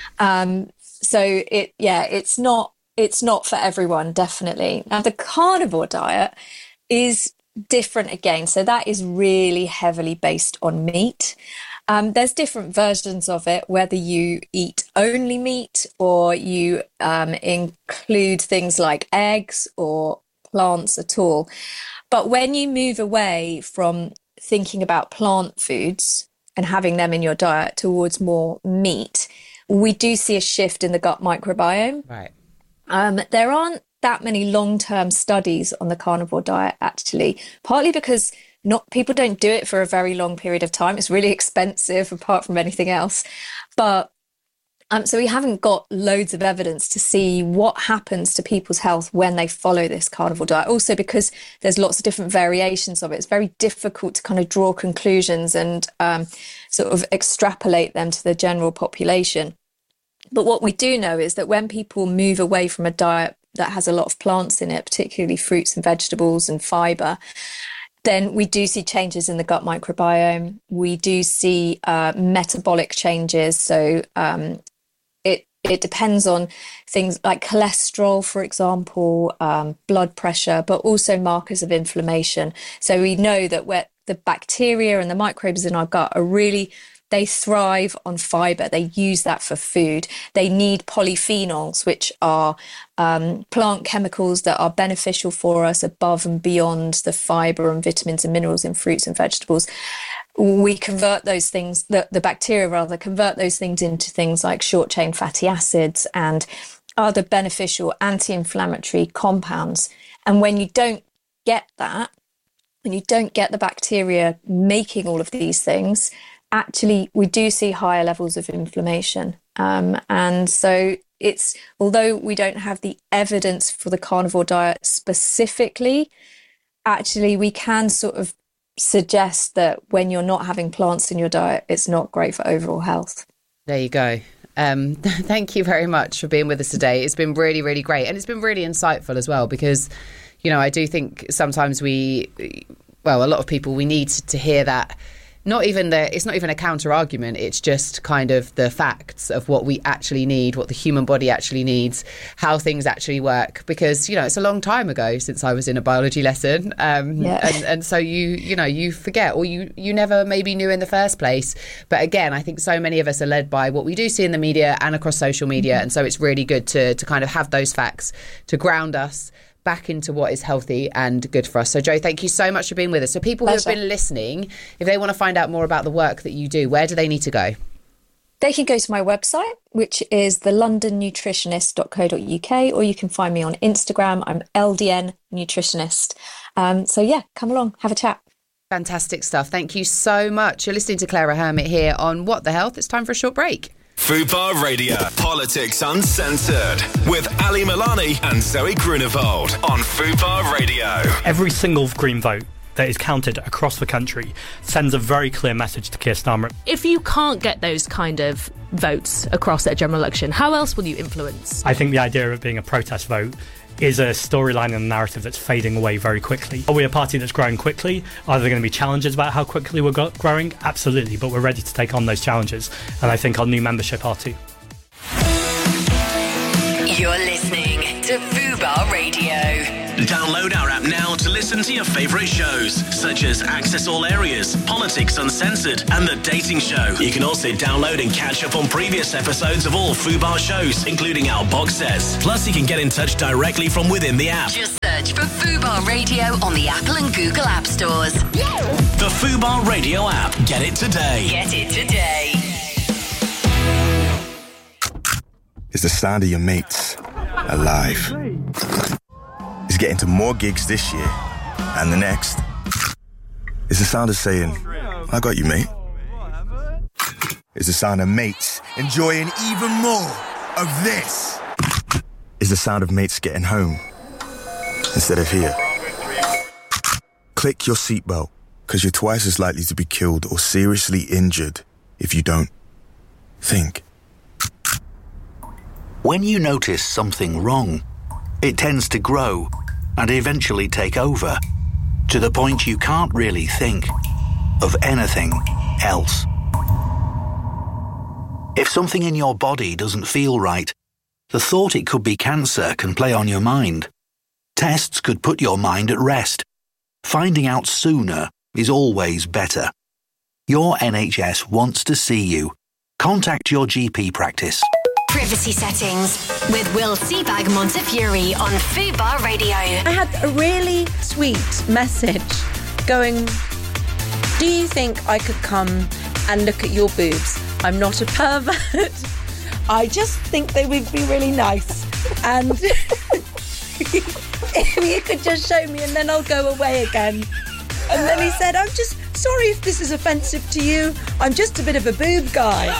So it's not for everyone, definitely. Now the carnivore diet is different again. So that is really heavily based on meat. There's different versions of it, whether you eat only meat or you include things like eggs or plants at all. But when you move away from thinking about plant foods and having them in your diet towards more meat, we do see a shift in the gut microbiome. Right. There aren't that many long-term studies on the carnivore diet, actually, partly because people don't do it for a very long period of time. It's really expensive apart from anything else. But so we haven't got loads of evidence to see what happens to people's health when they follow this carnivore diet. Also because there's lots of different variations of it. It's very difficult to kind of draw conclusions and sort of extrapolate them to the general population. But what we do know is that when people move away from a diet that has a lot of plants in it, particularly fruits and vegetables and fibre, then we do see changes in the gut microbiome. We do see metabolic changes. So it depends on things like cholesterol, for example, blood pressure, but also markers of inflammation. So we know that where the bacteria and the microbes in our gut are really, they thrive on fibre. They use that for food. They need polyphenols, which are plant chemicals that are beneficial for us above and beyond the fibre and vitamins and minerals in fruits and vegetables. We convert those things, the bacteria rather, convert those things into things like short-chain fatty acids and other beneficial anti-inflammatory compounds. And when you don't get that, when you don't get the bacteria making all of these things, actually, we do see higher levels of inflammation. And so although we don't have the evidence for the carnivore diet specifically, actually we can sort of suggest that when you're not having plants in your diet, it's not great for overall health. There you go. Thank you very much for being with us today. It's been really, really great. And it's been really insightful as well, because, I do think sometimes a lot of people, we need to hear that. It's not even a counter argument. It's just kind of the facts of what we actually need, what the human body actually needs, how things actually work. Because, it's a long time ago since I was in a biology lesson. And so you forget, or you never maybe knew in the first place. But again, I think so many of us are led by what we do see in the media and across social media. Mm-hmm. And so it's really good to kind of have those facts to ground us back into what is healthy and good for us. So Jo, thank you so much for being with us. So people who have been listening, if they want to find out more about the work that you do, where do they need to go? They can go to my website, which is thelondonnutritionist.co.uk, or you can find me on Instagram. I'm LDN Nutritionist. Come along, have a chat. Fantastic stuff. Thank you so much. You're listening to Clara Hermit here on What the Health. It's time for a short break. Fubar Radio, Politics Uncensored, with Ali Milani and Zoe Grunewald on Fubar Radio. Every single Green vote that is counted across the country sends a very clear message to Keir Starmer. If you can't get those kind of votes across at a general election, how else will you influence? I think the idea of it being a protest vote is a storyline and a narrative that's fading away very quickly. Are we a party that's growing quickly? Are there going to be challenges about how quickly we're growing? Absolutely, but we're ready to take on those challenges, and I think our new membership are too. You're listening to Fubar Radio. Download our app now to listen to your favourite shows, such as Access All Areas, Politics Uncensored, and The Dating Show. You can also download and catch up on previous episodes of all Fubar shows, including our box sets. Plus, you can get in touch directly from within the app. Just search for Fubar Radio on the Apple and Google App Stores. The Fubar Radio app. Get it today. Get it today. It's the sound of your mates alive. It's getting to more gigs this year and the next. It's the sound of saying, I got you, mate. It's the sound of mates enjoying even more of this. It's the sound of mates getting home instead of here. Click your seatbelt, because you're twice as likely to be killed or seriously injured if you don't. Think. When you notice something wrong, it tends to grow and eventually take over, to the point you can't really think of anything else. If something in your body doesn't feel right, the thought it could be cancer can play on your mind. Tests could put your mind at rest. Finding out sooner is always better. Your NHS wants to see you. Contact your GP practice. Privacy settings with Will Seabag Montefiore on Fubar Radio. I had a really sweet message going, do you think I could come and look at your boobs? I'm not a pervert. I just think they would be really nice. And if you could just show me and then I'll go away again. And then he said, I'm just sorry if this is offensive to you. I'm just a bit of a boob guy.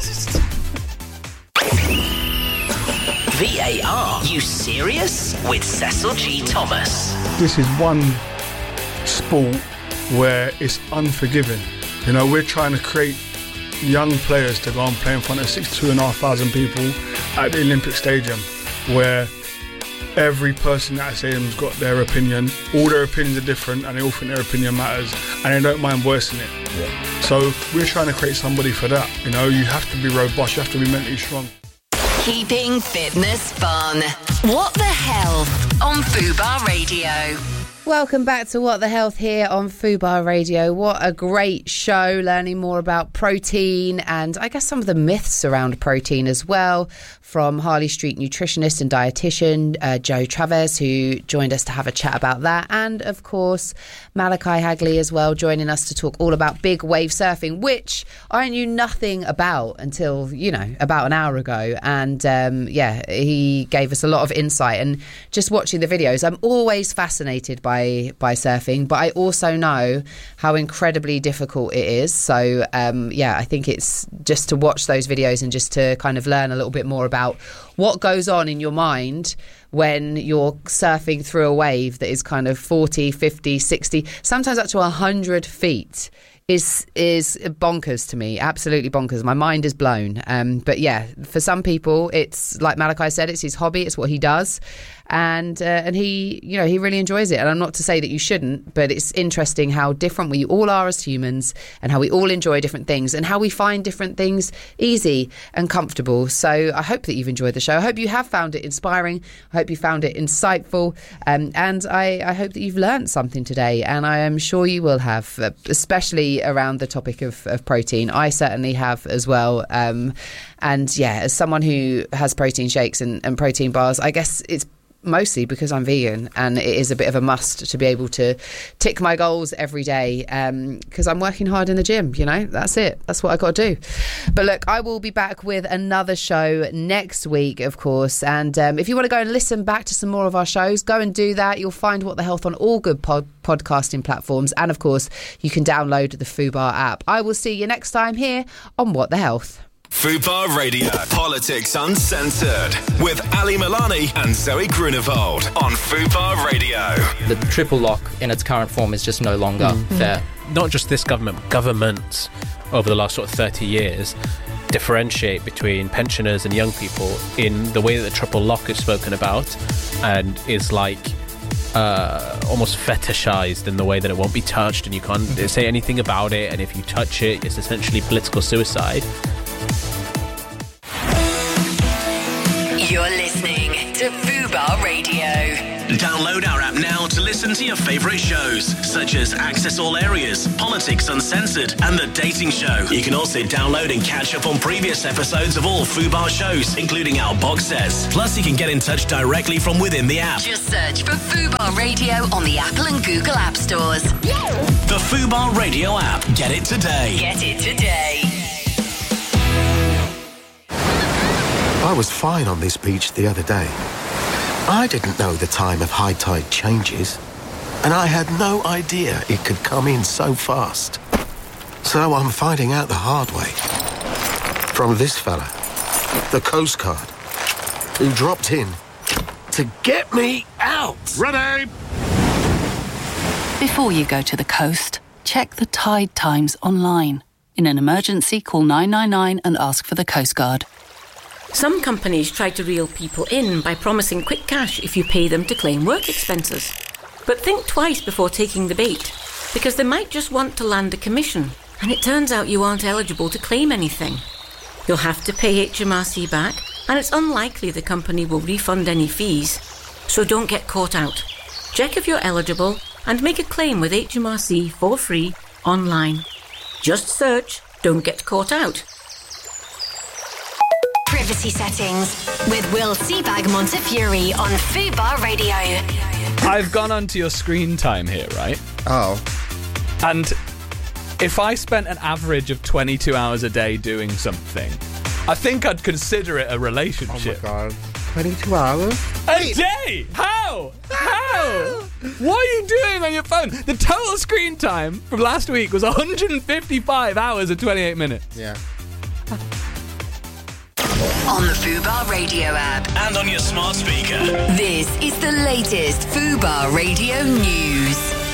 VAR, you serious? With Cecil G. Thomas. This is one sport where it's unforgiving. You know, we're trying to create young players to go and play in front of 62,500 people at the Olympic Stadium, where every person at that stadium's got their opinion. All their opinions are different and they all think their opinion matters and they don't mind voicing it. Yeah. So we're trying to create somebody for that. You know, you have to be robust, you have to be mentally strong. Keeping fitness fun. What the Health on Fubar Radio. Welcome back to What the Health here on Fubar Radio. What a great show, learning more about protein and I guess some of the myths around protein as well, from Harley Street nutritionist and dietitian Joe Travers, who joined us to have a chat about that, and of course Malachi Hagley as well, joining us to talk all about big wave surfing, which I knew nothing about until, you know, about an hour ago. And he gave us a lot of insight, and just watching the videos, I'm always fascinated by surfing, but I also know how incredibly difficult it is. So I think it's just to watch those videos and just to kind of learn a little bit more about what goes on in your mind when you're surfing through a wave that is kind of 40, 50, 60, sometimes up to 100 feet is bonkers to me. Absolutely bonkers. My mind is blown. But yeah, for some people, it's like Malachi said, it's his hobby. It's what he does. And he, you know, he really enjoys it. And I'm not to say that you shouldn't, but it's interesting how different we all are as humans and how we all enjoy different things and how we find different things easy and comfortable. So I hope that you've enjoyed the show. I hope you have found it inspiring. I hope you found it insightful. And I hope that you've learned something today. And I am sure you will have, especially around the topic of protein. I certainly have as well. And yeah, as someone who has protein shakes and protein bars, I guess it's mostly because I'm vegan, and it is a bit of a must to be able to tick my goals every day, because I'm working hard in the gym, you know. That's it. That's what I got to do. But look, I will be back with another show next week, of course, and if you want to go and listen back to some more of our shows, go and do that. You'll find What the Health on all good podcasting platforms, and of course you can download the Fubar app. I will see you next time here on What the Health. Fubar Radio, Politics Uncensored, with Ali Milani and Zoe Grunewald on Fubar Radio. The triple lock in its current form is just no longer fair. Not just this government, governments over the last sort of 30 years differentiate between pensioners and young people in the way that the triple lock is spoken about, and is like almost fetishized in the way that it won't be touched and you can't say anything about it, and if you touch it, it's essentially political suicide. You're listening to Fubar Radio. Download our app now to listen to your favourite shows, such as Access All Areas, Politics Uncensored, and The Dating Show. You can also download and catch up on previous episodes of all Fubar shows, including our box sets. Plus, you can get in touch directly from within the app. Just search for Fubar Radio on the Apple and Google App Stores. The Fubar Radio app. Get it today. Get it today. I was fine on this beach the other day. I didn't know the time of high tide changes, and I had no idea it could come in so fast. So I'm finding out the hard way. From this fella, the Coast Guard, who dropped in to get me out. Ready! Before you go to the coast, check the tide times online. In an emergency, call 999 and ask for the Coast Guard. Some companies try to reel people in by promising quick cash if you pay them to claim work expenses. But think twice before taking the bait, because they might just want to land a commission, and it turns out you aren't eligible to claim anything. You'll have to pay HMRC back, and it's unlikely the company will refund any fees. So don't get caught out. Check if you're eligible and make a claim with HMRC for free online. Just search "Don't Get Caught Out." Privacy settings with Will Seabag Montefiore on Fubar Radio. I've gone onto your screen time here, right? Oh. And if I spent an average of 22 hours a day doing something, I think I'd consider it a relationship. Oh my God. 22 hours? A day? How? What are you doing on your phone? The total screen time from last week was 155 hours and 28 minutes. Yeah. On the Fubar Radio app. And on your smart speaker. This is the latest Fubar Radio news.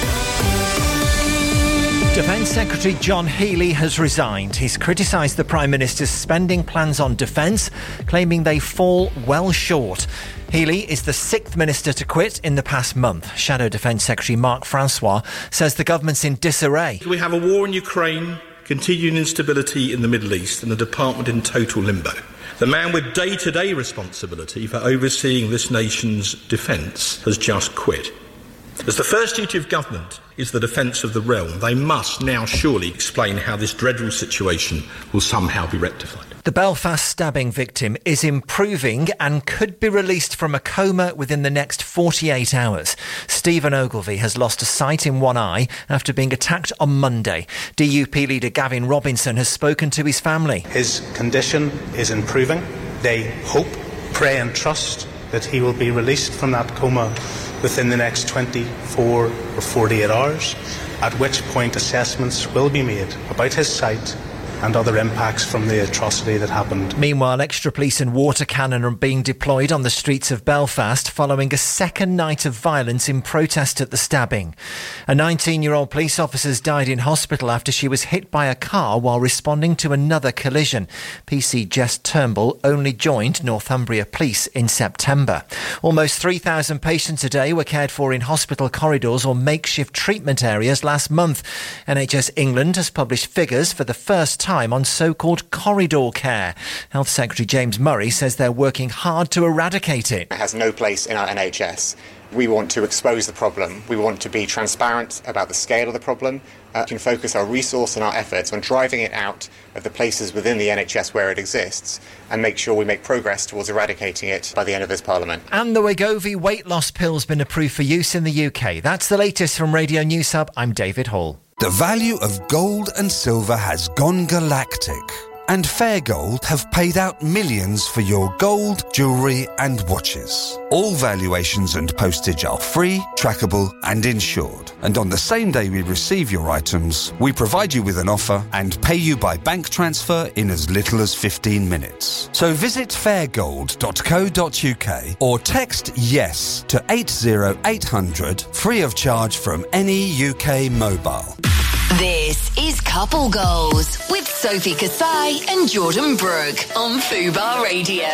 Defence Secretary John Healey has resigned. He's criticised the Prime Minister's spending plans on defence, claiming they fall well short. Healey is the sixth minister to quit in the past month. Shadow Defence Secretary Mark Francois says the government's in disarray. We have a war in Ukraine, continuing instability in the Middle East, and the department in total limbo. The man with day-to-day responsibility for overseeing this nation's defence has just quit. As the first duty of government is the defence of the realm, they must now surely explain how this dreadful situation will somehow be rectified. The Belfast stabbing victim is improving and could be released from a coma within the next 48 hours. Stephen Ogilvie has lost a sight in one eye after being attacked on Monday. DUP leader Gavin Robinson has spoken to his family. His condition is improving. They hope, pray and trust that he will be released from that coma within the next 24 or 48 hours, at which point assessments will be made about his sight and other impacts from the atrocity that happened. Meanwhile, extra police and water cannon are being deployed on the streets of Belfast following a second night of violence in protest at the stabbing. A 19-year-old police officer has died in hospital after she was hit by a car while responding to another collision. PC Jess Turnbull only joined Northumbria Police in September. Almost 3,000 patients a day were cared for in hospital corridors or makeshift treatment areas last month. NHS England has published figures for the first time on so-called corridor care. Health Secretary James Murray says they're working hard to eradicate it. It has no place in our NHS. We want to expose the problem. We want to be transparent about the scale of the problem. We can focus our resource and our efforts on driving it out of the places within the NHS where it exists and make sure we make progress towards eradicating it by the end of this Parliament. And the Wegovy weight loss pill's been approved for use in the UK. That's the latest from Radio News Hub. I'm David Hall. The value of gold and silver has gone galactic. and Fair Gold have paid out millions for your gold, jewellery and watches. All valuations and postage are free, trackable and insured. And on the same day we receive your items, we provide you with an offer and pay you by bank transfer in as little as 15 minutes. So visit fairgold.co.uk or text YES to 80800 free of charge from any UK mobile. This is Couple Goals with Sophie Kasai and Jordan Brooke on Fubar Radio.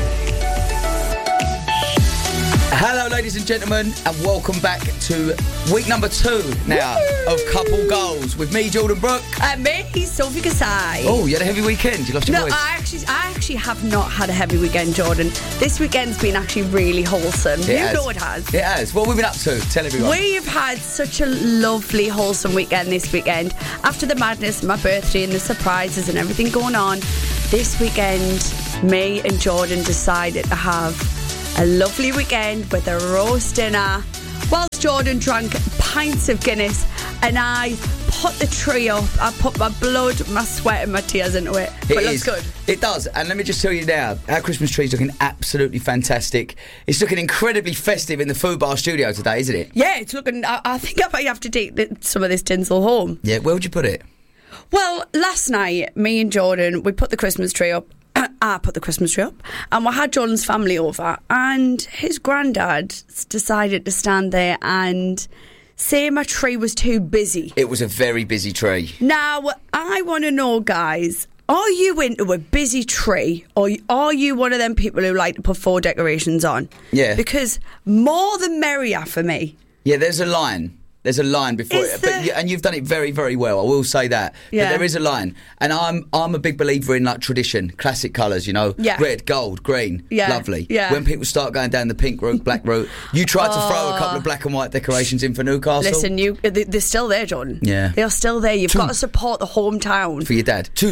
Hello, ladies and gentlemen, and welcome back to week number 2 now of Couple Goals with me, Jordan Brooke. And me, Sophie Kasai. Oh, you had a heavy weekend. You lost your voice. I actually have not had a heavy weekend, Jordan. This weekend's been actually really wholesome. You know it has. It has. What have we been up to? Tell everyone. We've had such a lovely, wholesome weekend this weekend. After the madness, my birthday and the surprises and everything going on, this weekend, me and Jordan decided to have a lovely weekend with a roast dinner whilst Jordan drank pints of Guinness and I put the tree up. I put my blood, my sweat and my tears into it. But it looks good. It does. And let me just tell you now, our Christmas tree's looking absolutely fantastic. It's looking incredibly festive in the Fubar studio today, isn't it? Yeah, it's looking... I think I might have to take some of this tinsel home. Yeah, where would you put it? Well, last night, me and Jordan, we put the Christmas tree up. I put the Christmas tree up and we had Jordan's family over and his granddad decided to stand there and say my tree was too busy. It was a very busy tree. Now, I want to know, guys, are you into a busy tree or are you one of them people who like to put 4 decorations on? Yeah. Because more the merrier for me. Yeah, there's a line. There's a line before it, and you've done it very, very well. I will say that. Yeah. But there is a line, and I'm a big believer in like tradition, classic colours. You know, red, gold, green, lovely. Yeah. When people start going down the pink route, black route, you try to throw a couple of black and white decorations in for Newcastle. Listen, they're still there, Jordan. Yeah, they are still there. You've got to support the hometown for your dad. Two.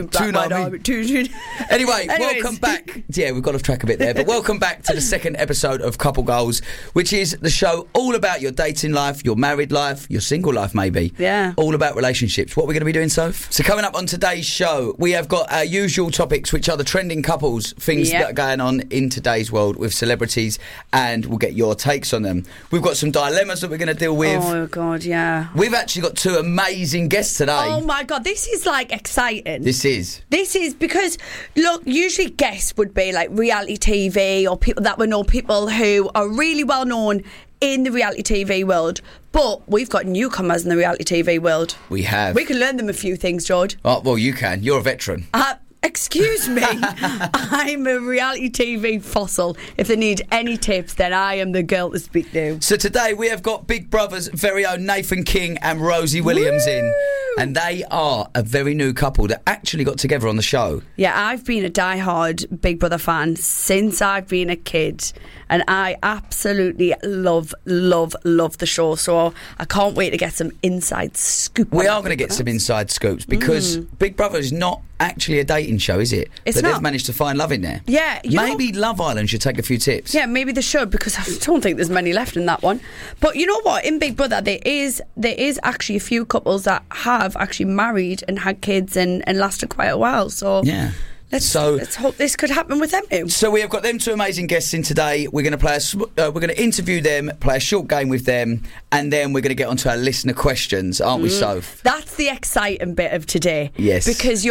Anyway, welcome back. Yeah, we've got off track a bit there, but welcome back to the second episode of Couple Goals, which is the show all about your dating life, your married life, your single life maybe. Yeah. All about relationships. What we're going to be doing, Soph? So coming up on today's show, we have got our usual topics, which are the trending couples, things that are going on in today's world with celebrities, and we'll get your takes on them. We've got some dilemmas that we're going to deal with. Oh, God, yeah. We've actually got 2 amazing guests today. Oh, my God, this is, like, exciting. This is because, look, usually guests would be, like, reality TV or people that we know, people who are really well known in the reality TV world, but we've got newcomers in the reality TV world. We have. We can learn them a few things, George. Oh, well, you can. You're a veteran. Excuse me, I'm a reality TV fossil. If they need any tips, then I am the girl to speak to. So today we have got Big Brother's very own Nathan King and Rosie Williams in, and they are a very new couple that actually got together on the show. Yeah, I've been a diehard Big Brother fan since I've been a kid, and I absolutely love the show. So I can't wait to get some inside scoop. We are going to get some inside scoops because Big Brother is not actually a dating show, is it? It's but not. They've managed to find love in there. Yeah. Maybe Love Island should take a few tips. Yeah, maybe they should, because I don't think there's many left in that one. But you know what? In Big Brother, there is actually a few couples that have actually married and had kids and lasted quite a while. So yeah. Let's hope this could happen with them too. So we have got them 2 amazing guests in today. We're going to we're going to interview them, play a short game with them, and then we're going to get onto our listener questions, aren't we, Soph? That's the exciting bit of today. Yes. Because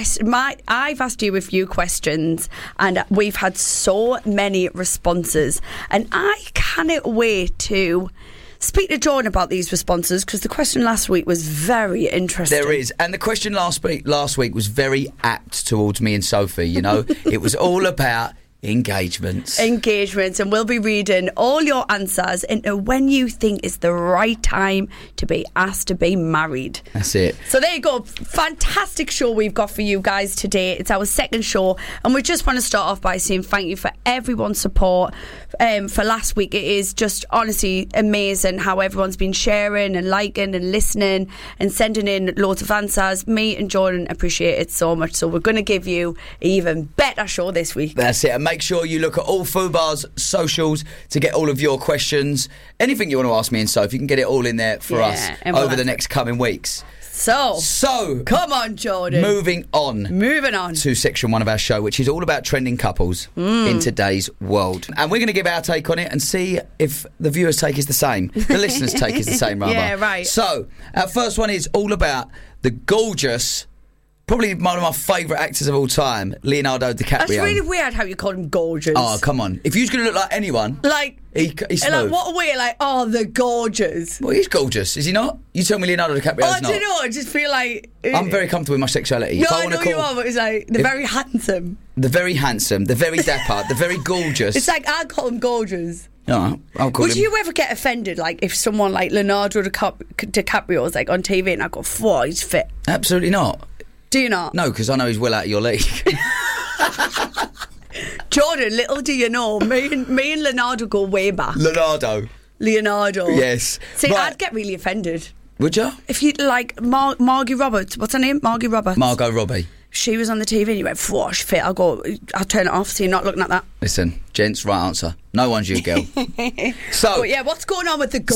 I've asked you a few questions, and we've had so many responses, and I cannot wait to speak to Jordan about these responses, because the question last week was very interesting. There is. And the question last week was very apt towards me and Sophie, you know. It was all about engagements. And we'll be reading all your answers into when you think is the right time to be asked to be married. That's it. So there you go. Fantastic show we've got for you guys today. It's our second show, and we just want to start off by saying thank you for everyone's support for last week. It is just honestly amazing how everyone's been sharing and liking and listening and sending in loads of answers. Me and Jordan appreciate it so much, so we're going to give you an even better show this week. That's it. And make sure you look at all Fubar's socials to get all of your questions. Anything you want to ask me and Soph, you can get it all in there for us over the next coming weeks. So, come on, Jordan. Moving on to section 1 of our show, which is all about trending couples in today's world. And we're going to give our take on it and see if the viewers' take is the same. The listeners' take is the same, rather. Yeah, right. So, our first one is all about the gorgeous, probably one of my favourite actors of all time, Leonardo DiCaprio. That's really weird how you call him gorgeous. Oh, come on. If you're going to look like anyone... He's smooth. Like, what a weird, the gorgeous. Well, he's gorgeous, is he not? You tell me Leonardo DiCaprio is not. I don't know, I just feel like... I'm very comfortable with my sexuality. No, I know you are, but it's like, the very handsome. The very handsome, the very dapper, the very gorgeous. It's like, I'd call him gorgeous. No, I'll call him... Would you ever get offended, if someone like Leonardo DiCaprio was, on TV and I go, whoa, he's fit? Absolutely not. Do you not? No, because I know he's well out of your league. Jordan, little do you know, me and Leonardo go way back. Leonardo. Yes. See, I'd get really offended. Would you? If you Margie Roberts, what's her name? Margie Roberts. Margot Robbie. She was on the TV and you went, whoa, she's fit. I'll turn it off so you're not looking at that. Listen, gents, right answer. No one's you, girl. But yeah, what's going on with the gorgeous?